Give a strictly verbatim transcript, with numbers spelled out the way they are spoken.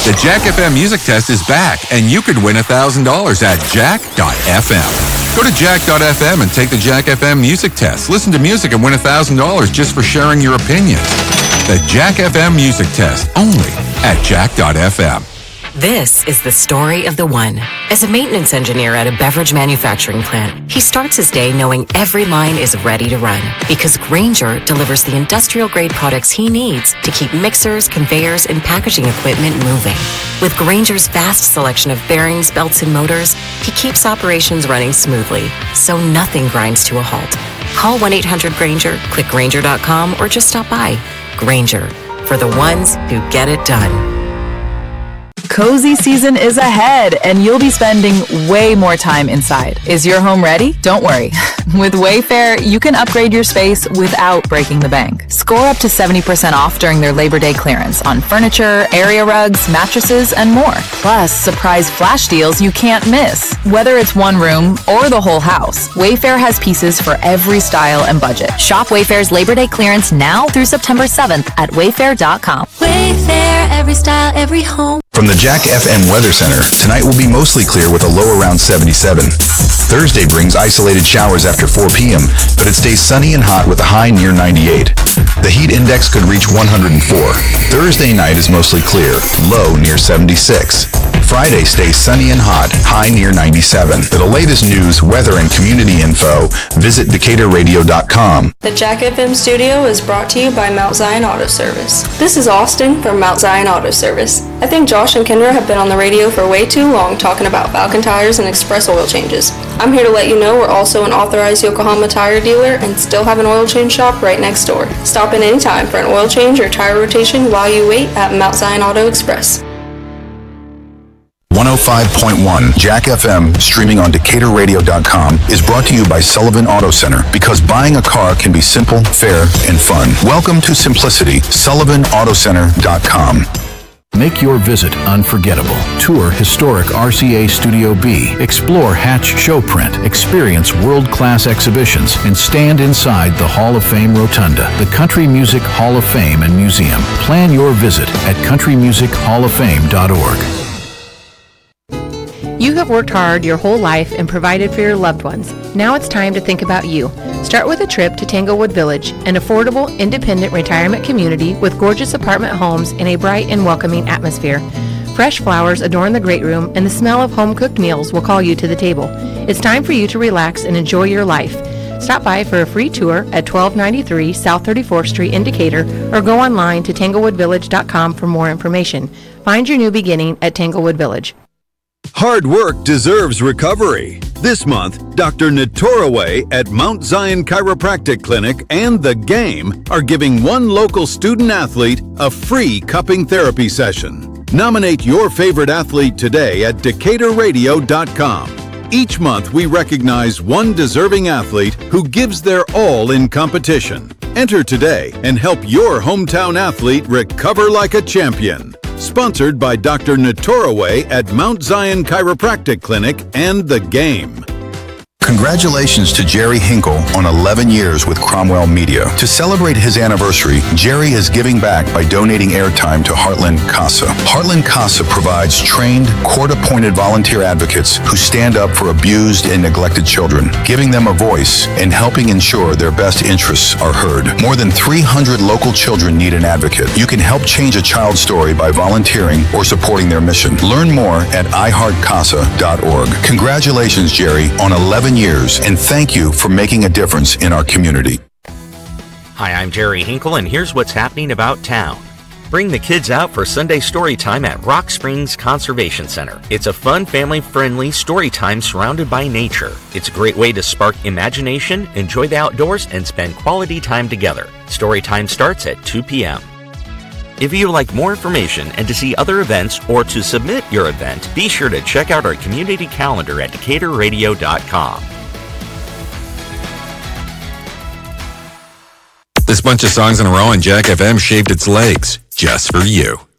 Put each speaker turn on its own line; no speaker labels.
The Jack F M Music Test is back, and you could win one thousand dollars at jack dot f m. Go to jack dot f m and take the Jack F M Music Test. Listen to music and win one thousand dollars just for sharing your opinions. The Jack F M Music Test, only at jack dot f m.
This is the story of the one. As a maintenance engineer at a beverage manufacturing plant, he starts his day knowing every line is ready to run because Grainger delivers the industrial-grade products he needs to keep mixers, conveyors, and packaging equipment moving. With Grainger's vast selection of bearings, belts, and motors, he keeps operations running smoothly, so nothing grinds to a halt. Call one eight hundred Grainger, click Grainger dot com, or just stop by. Grainger, for the ones who get it done.
Cozy season is ahead, and you'll be spending way more time inside. Is your home ready? Don't worry. With Wayfair, you can upgrade your space without breaking the bank. Score up to seventy percent off during their Labor Day clearance on furniture, area rugs, mattresses, and more. Plus, surprise flash deals you can't miss. Whether it's one room or the whole house, Wayfair has pieces for every style and budget. Shop Wayfair's Labor Day clearance now through September seventh at wayfair dot com.
Wayfair, every style, every home.
From the Jack F M Weather Center, tonight will be mostly clear with a low around seventy-seven. Thursday brings isolated showers after four p.m., but it stays sunny and hot with a high near ninety-eight. The heat index could reach one hundred four. Thursday night is mostly clear, low near seventy-six. Friday stays sunny and hot, high near ninety-seven. For the latest news, weather, and community info, visit decatur radio dot com.
The Jack F M studio is brought to you by Mount Zion Auto Service. This is Austin from Mount Zion Auto Service. I think Josh and Kendra have been on the radio for way too long talking about Falcon tires and express oil changes. I'm here to let you know we're also an authorized Yokohama tire dealer and still have an oil change shop right next door. Stop in anytime for an oil change or tire rotation while you wait at Mount Zion Auto Express.
one oh five point one Jack F M, streaming on decatur radio dot com, is brought to you by Sullivan Auto Center, because buying a car can be simple, fair, and fun. Welcome to simplicity. sullivan auto center dot com.
Make your visit unforgettable. Tour historic R C A Studio B. Explore Hatch Showprint. Experience world-class exhibitions and stand inside the Hall of Fame Rotunda, the Country Music Hall of Fame and Museum. Plan your visit at country music hall of fame dot org.
You have worked hard your whole life and provided for your loved ones. Now it's time to think about you. Start with a trip to Tanglewood Village, an affordable, independent retirement community with gorgeous apartment homes in a bright and welcoming atmosphere. Fresh flowers adorn the great room, and the smell of home-cooked meals will call you to the table. It's time for you to relax and enjoy your life. Stop by for a free tour at twelve ninety-three South thirty-fourth Street in Decatur, or go online to tanglewood village dot com for more information. Find your new beginning at Tanglewood Village.
Hard work deserves recovery. This month, Doctor Natoraway at Mount Zion Chiropractic Clinic and The Game are giving one local student athlete a free cupping therapy session. Nominate your favorite athlete today at decatur radio dot com. Each month, we recognize one deserving athlete who gives their all in competition. Enter today and help your hometown athlete recover like a champion. Sponsored by Doctor Natoraway at Mount Zion Chiropractic Clinic and The Game.
Congratulations to Jerry Hinkle on eleven years with Cromwell Media. To celebrate his anniversary, Jerry is giving back by donating airtime to Heartland CASA. Heartland CASA provides trained, court-appointed volunteer advocates who stand up for abused and neglected children, giving them a voice and helping ensure their best interests are heard. More than three hundred local children need an advocate. You can help change a child's story by volunteering or supporting their mission. Learn more at i heart casa dot org. Congratulations, Jerry, on eleven years, and thank you for making a difference in our community.
Hi, I'm Jerry Hinkle, and here's what's happening about town. Bring the kids out for Sunday story time at Rock Springs Conservation Center. It's a fun, family-friendly story time surrounded by nature. It's a great way to spark imagination, enjoy the outdoors, and spend quality time together. Story time starts at two p.m. If you would like more information and to see other events or to submit your event, be sure to check out our community calendar at decatur radio dot com.
This bunch of songs in a row on Jack F M shaved its legs just for you.